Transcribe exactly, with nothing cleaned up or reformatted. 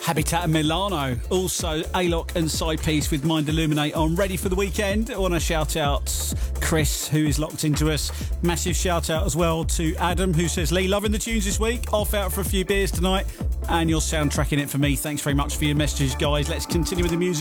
Habitat Milano. Also, A-Lock and Side-Piece with Mind Illuminate on Ready for the Weekend. I want to shout out Chris, who is locked into us. Massive shout out as well to Adam, who says, Lee, loving the tunes this week. Off out for a few beers tonight. And you're soundtracking it for me. Thanks very much for your messages, guys. Let's continue with the music.